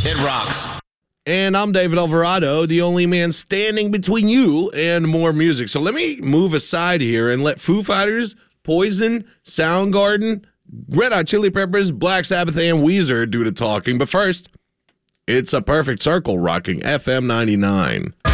It rocks. And I'm David Alvarado, the only man standing between you and more music. So let me move aside here and let Foo Fighters, Poison, Soundgarden, Red Hot Chili Peppers, Black Sabbath, and Weezer do the talking. But first, it's A Perfect Circle rocking FM 99.